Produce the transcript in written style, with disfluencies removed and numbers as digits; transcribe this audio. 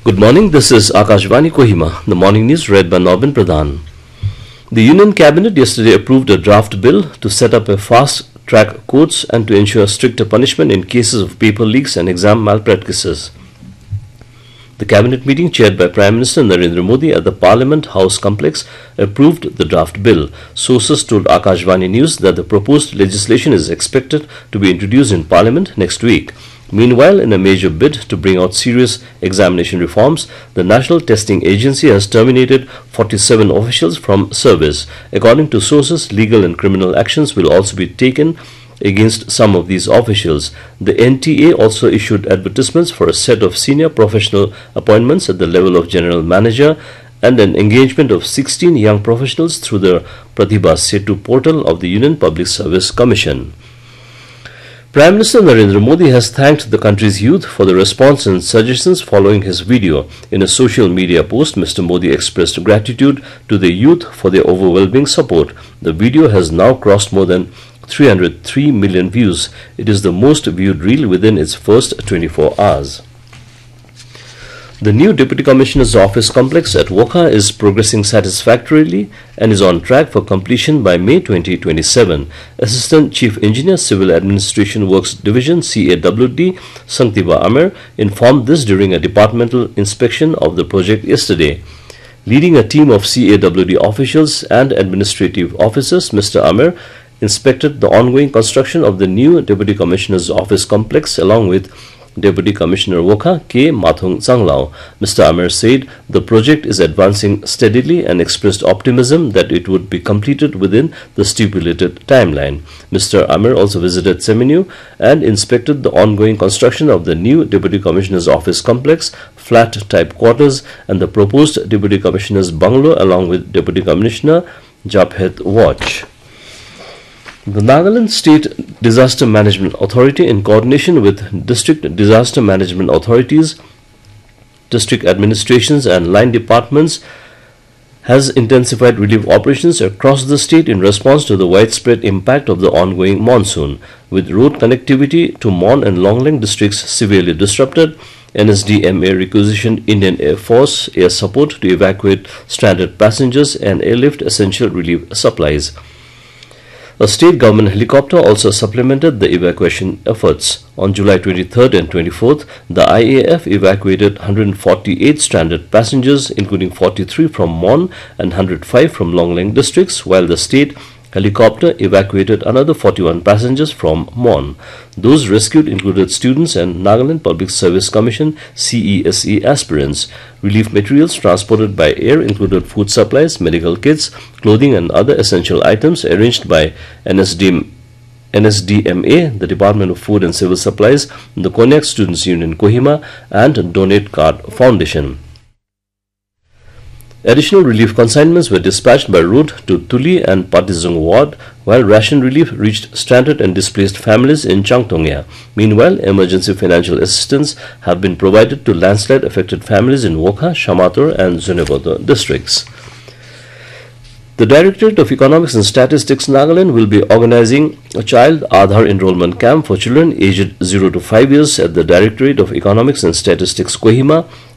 Good morning, this is Akashvani Kohima, the morning news read by Norbin Pradhan. The Union Cabinet yesterday approved a draft bill to set up a fast-track courts and to ensure stricter punishment in cases of paper leaks and exam malpractices. The Cabinet meeting chaired by Prime Minister Narendra Modi at the Parliament House complex approved the draft bill. Sources told Akashvani News that the proposed legislation is expected to be introduced in Parliament next week. Meanwhile, in a major bid to bring out serious examination reforms, the National Testing Agency has terminated 47 officials from service. According to sources, legal and criminal actions will also be taken against some of these officials. The NTA also issued advertisements for a set of senior professional appointments at the level of General Manager and an engagement of 16 young professionals through the Pratibha Setu portal of the Union Public Service Commission. Prime Minister Narendra Modi has thanked the country's youth for the response and suggestions following his video. In a social media post, Mr. Modi expressed gratitude to the youth for their overwhelming support. The video has now crossed more than 303 million views. It is the most viewed reel within its first 24 hours. The new Deputy Commissioner's Office complex at Wokha is progressing satisfactorily and is on track for completion by May 2027. Assistant Chief Engineer, Civil Administration Works Division CAWD, Sangtiba Amer, informed this during a departmental inspection of the project yesterday. Leading a team of CAWD officials and administrative officers, Mr. Amer inspected the ongoing construction of the new Deputy Commissioner's Office complex along with Deputy Commissioner Wokha K. Mathung Zanglao. Mr. Amer said the project is advancing steadily and expressed optimism that it would be completed within the stipulated timeline. Mr. Amer also visited Seminyu and inspected the ongoing construction of the new Deputy Commissioner's Office complex, flat-type quarters and the proposed Deputy Commissioner's bungalow along with Deputy Commissioner Japhet Watch. The Nagaland State Disaster Management Authority, in coordination with District Disaster Management Authorities, district administrations and line departments, has intensified relief operations across the state in response to the widespread impact of the ongoing monsoon. With road connectivity to Mon and Longlang districts severely disrupted, NSDMA requisitioned Indian Air Force air support to evacuate stranded passengers and airlift essential relief supplies. A state government helicopter also supplemented the evacuation efforts. On July 23rd and 24th, the IAF evacuated 148 stranded passengers, including 43 from Mon and 105 from Longlang districts, while the state helicopter evacuated another 41 passengers from Mon. Those rescued included students and Nagaland Public Service Commission CESE aspirants. Relief materials transported by air included food supplies, medical kits, clothing and other essential items arranged by NSDMA, the Department of Food and Civil Supplies, the Konyak Students' Union Kohima and Donate Card Foundation. Additional relief consignments were dispatched by road to Tuli and Patizung ward, while ration relief reached stranded and displaced families in Changtongya. Meanwhile, emergency financial assistance have been provided to landslide-affected families in Wokha, Shamator and Zunheboto districts. The Directorate of Economics and Statistics Nagaland will be organizing a child Aadhaar enrollment camp for children aged 0 to 5 years at the Directorate of Economics and Statistics Kohima